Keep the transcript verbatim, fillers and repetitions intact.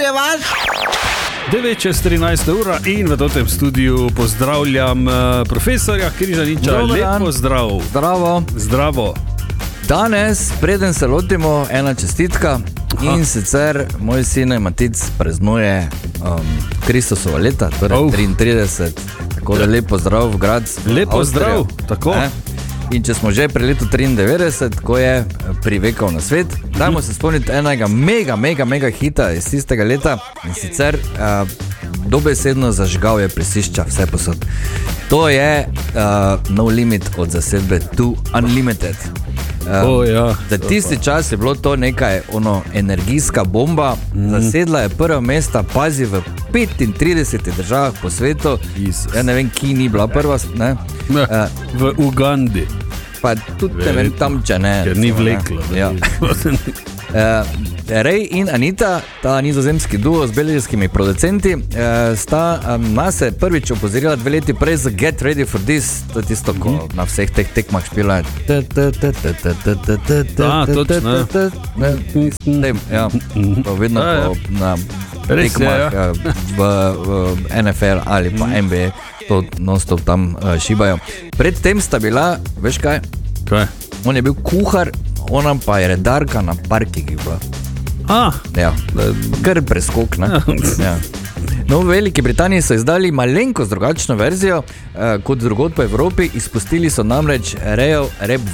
je vaš? devet čez trinajsta ura in v tem studiu pozdravljam uh, profesorja Križaniča. Lepo zdrav. Zdravo. Zdravo. Danes, preden se lotimo, ena čestitka. Aha. In sicer moj sin Matic praznuje um, Kristusovo leta, torej oh. triintrideset. Tako da lepo zdrav v grad. Lepo zdrav, tako. Ne? In če smo že pri letu triindevetdeset, ko je privekal na svet, dajmo se spomniti enega mega, mega, mega hita iz tistega leta. In sicer uh, dobesedno zažgal je plesišča vse posod. To je uh, No Limit od zasedbe Too Unlimited. Um, oh, ja. Za tisti čas je bilo to nekaj ono, energijska bomba. Mm. Zasedla je prvo mesta, pazi, v petintridesetih državah po svetu. Jesus. Ja ne vem, ki ni bila prva, ne? Ne, uh, v Ugandi. Pa tudi ne vem tam, če ne. Ker ni vleklo. Ja. uh, Ray in Anita, ta nizozemski duo z belgijskimi producenti, uh, sta um, nas prvič opozorila dve leti prej za Get Ready for This. To je tisto, ko mm. na vseh teh tekmah špila. Da, točno. Ja, to vedno po, na tekmah v, v N F L ali pa N B A to non-stop tam uh, šibajo. Predtem sta bila, veš kaj? Kaj? On je bil kuhar, ona pa je redarka na parkingih bila. Ah. Ja, kar preskok, ne? Ja. No, v Veliki Britaniji so izdali malenkost drugačno verzijo eh, kot drugod po Evropi. Izpustili so namreč rejo rap